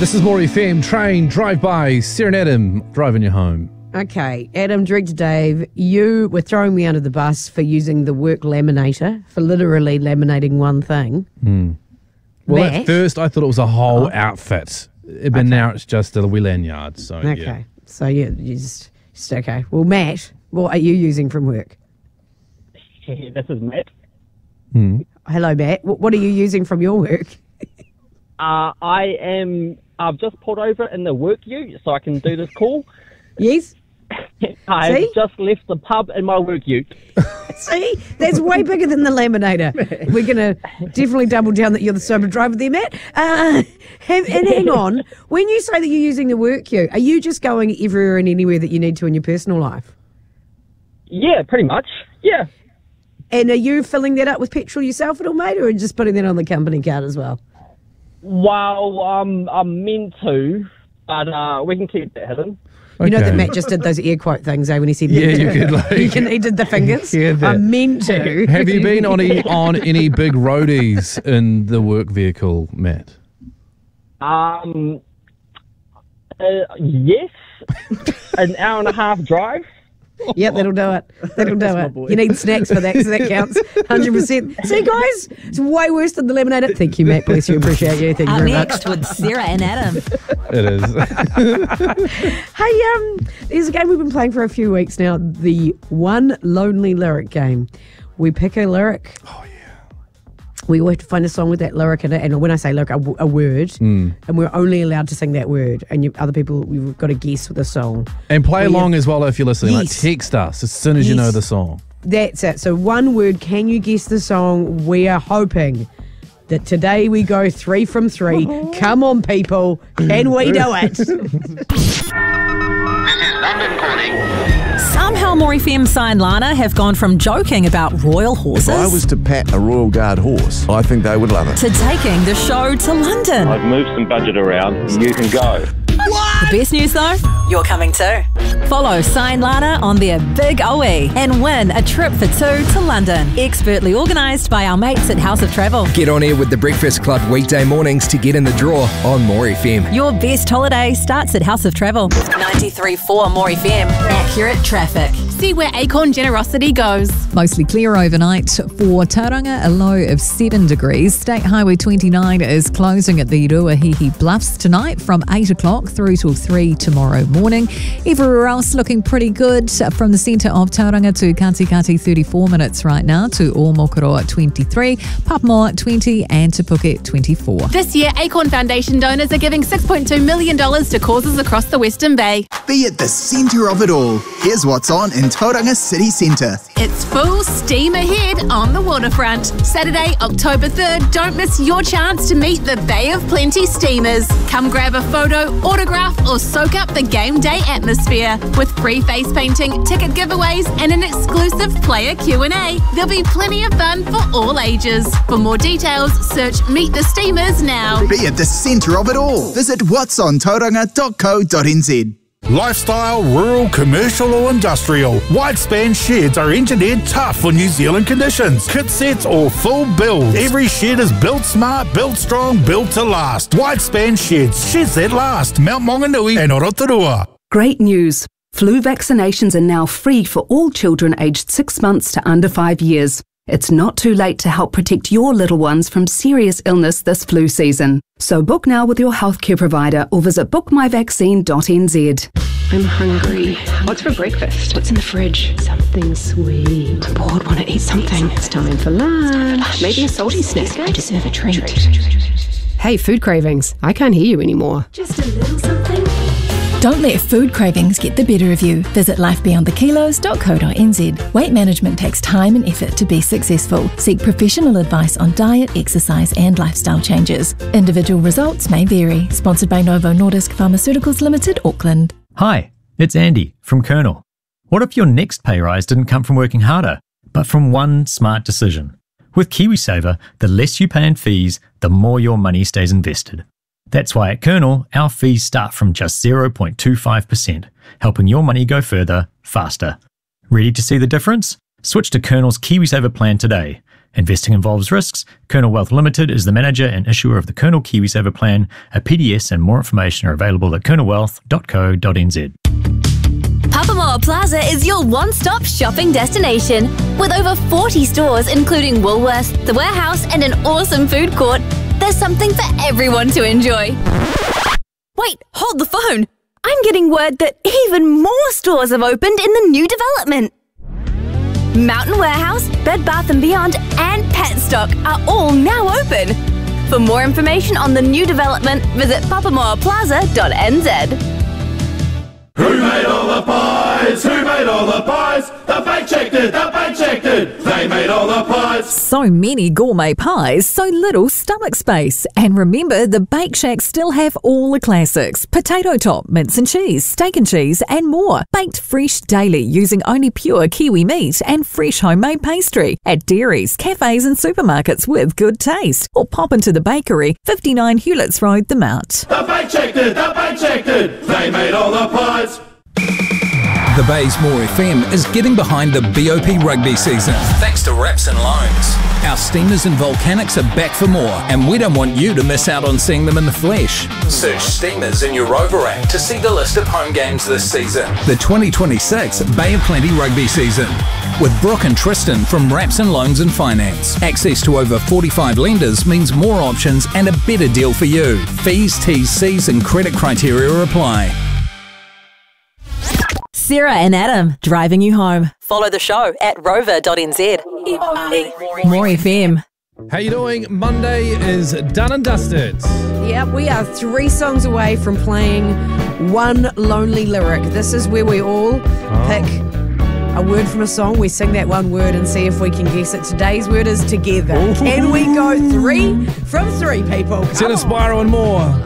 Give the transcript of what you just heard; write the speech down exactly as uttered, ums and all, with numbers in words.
This is More F M, train, drive-by, Sarah and Adam, driving you home. Okay, Adam, Director Dave, you were throwing me under the bus for using the work laminator, for literally laminating one thing. Mm. Well, Matt? at first I thought it was a whole oh. outfit, but okay. now it's just a wee lanyard. So, okay, yeah. so yeah, you just, just okay. Well, Matt, what are you using from work? This is Matt. Mm. Hello, Matt. What, what are you using from your work? uh, I am. I've just pulled over in the work ute so I can do this call. Yes. I've See? just left the pub in my work ute. See? That's way bigger than the laminator. We're going to definitely double down that you're the sober driver there, Matt. Uh, and hang on. When you say that you're using the work ute, are you just going everywhere and anywhere that you need to in your personal life? Yeah, pretty much. Yeah. And are you filling that up with petrol yourself at all, mate, or just putting that on the company card as well? Well, um, I'm meant to, but uh, we can keep that hidden. You Okay. know that Matt just did those air quote things, eh, when he said Yeah, meant you to. could, like- You can, he did the fingers. Hear that. I'm meant to. Have you been on any, on any big roadies in the work vehicle, Matt? Um, uh, yes. An hour and a half drive. Yep, that'll do it. That'll do it. You need snacks for that, so that counts one hundred percent. See, guys, it's way worse than the lemonade. Thank you, Matt. Bless you. Appreciate you. Thank you Up very next much. with Sarah and Adam. It is. Hey, um, there's a game we've been playing for a few weeks now, the One Lonely Lyric game. We pick a lyric. Oh, yeah. We all have to find a song with that lyric in it, and when I say lyric, a, a word, Mm. and we're only allowed to sing that word, and you, other people, we've got to guess the song. And play We along have- as well if you're listening. Yes. Like, text us as soon as you Yes. know the song. That's it. So one word, can you guess the song? We are hoping that today we go three from three. Come on, people. Can we do it? London calling. Somehow More F M Sign Lana have gone from joking about royal horses If I was to pat a Royal Guard horse, I think they would love it. to taking the show to London. I've moved some budget around. You can go. The best news though, you're coming too. Follow Sign Lana on their Big O E and win a trip for two to London. Expertly organised by our mates at House of Travel. Get on air with the Breakfast Club weekday mornings to get in the draw on More F M. Your best holiday starts at House of Travel. ninety-three point four More F M. Accurate traffic. See where Acorn generosity goes. Mostly clear overnight for Tauranga, a low of seven degrees. State Highway twenty-nine is closing at the Ruahihi Bluffs tonight from eight o'clock through till three tomorrow morning. Everywhere else looking pretty good. From the centre of Tauranga to Katikati, thirty-four minutes right now, to Omokoro twenty-three, Papamoa twenty and to Phuket twenty-four. This year, Acorn Foundation donors are giving six point two million dollars to causes across the Western Bay. Be at the centre of it all. Here's what's on in Tauranga City Centre. It's full steam ahead on the waterfront. Saturday, October third, don't miss your chance to meet the Bay of Plenty steamers. Come grab a photo, autograph or soak up the game day atmosphere. With free face painting, ticket giveaways and an exclusive player Q and A. There'll be plenty of fun for all ages. For more details, search Meet the Steamers now. Be at the centre of it all. Visit whats on tauranga dot co dot n z. Lifestyle, rural, commercial or industrial. Whitespan sheds are engineered tough for New Zealand conditions. Kit sets or full builds. Every shed is built smart, built strong, built to last. Whitespan sheds. Sheds that last. Mount Maunganui and Rotorua. Great news. Flu vaccinations are now free for all children aged six months to under five years. It's not too late to help protect your little ones from serious illness this flu season. So book now with your healthcare provider or visit book my vaccine dot n z. I'm hungry. What's for breakfast? What's in the fridge? Something sweet. I'm bored, want to eat something. It's time for lunch. Maybe a salty snack. I deserve a treat. Hey, food cravings. I can't hear you anymore. Just a little something. Don't let food cravings get the better of you. Visit life beyond the kilos dot co dot n z. Weight management takes time and effort to be successful. Seek professional advice on diet, exercise and lifestyle changes. Individual results may vary. Sponsored by Novo Nordisk Pharmaceuticals Limited, Auckland. Hi, it's Andy from Colonel. What if your next pay rise didn't come from working harder, but from one smart decision? With KiwiSaver, the less you pay in fees, the more your money stays invested. That's why at Colonel, our fees start from just zero point two five percent, helping your money go further, faster. Ready to see the difference? Switch to Colonel's KiwiSaver plan today. Investing involves risks. Colonel Wealth Limited is the manager and issuer of the Colonel KiwiSaver plan. A P D S and more information are available at colonel wealth dot co dot n z. Papamoa Plaza is your one-stop shopping destination. With over forty stores including Woolworths, the warehouse and an awesome food court, there's something for everyone to enjoy. Wait, hold the phone. I'm getting word that even more stores have opened in the new development. Mountain Warehouse, Bed Bath and Beyond and Petstock are all now open. For more information on the new development, visit papamoa plaza dot n z. Who made all the pies? Who made all the pies? The Bake Shack did, the Bake Shack did. They made all the pies. So many gourmet pies, so little stomach space. And remember, the Bake Shack still have all the classics. Potato top, mince and cheese, steak and cheese, and more. Baked fresh daily using only pure Kiwi meat and fresh homemade pastry. At dairies, cafes and supermarkets with good taste. Or pop into the bakery, fifty-nine Hewletts Road, The Mount. The Bake Shack did, the Bake Shack did. They made all the pies. The Bay's More F M is getting behind the B O P rugby season. Thanks to Raps and Loans. Our Steamers and Volcanics are back for more, and we don't want you to miss out on seeing them in the flesh. Search Steamers in your Rover app to see the list of home games this season. The twenty twenty-six Bay of Plenty rugby season. With Brooke and Tristan from Raps and Loans and Finance. Access to over forty-five lenders means more options and a better deal for you. Fees, T's, C's and credit criteria apply. Sarah and Adam, driving you home. Follow the show at rover dot n z. More F M. How you doing? Monday is done and dusted. Yep, we are three songs away from playing one lonely lyric. This is where we all Oh. pick a word from a song. We sing that one word and see if we can guess it. Today's word is together. Can we go three from three, people? Tennis Spiral and more.